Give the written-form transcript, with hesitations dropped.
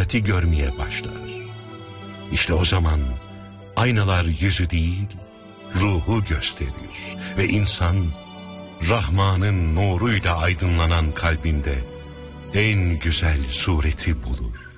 hakikati görmeye başlar. İşte o zaman aynalar yüzü değil, ruhu gösterir ve insan Rahman'ın nuruyla aydınlanan kalbinde en güzel sureti bulur.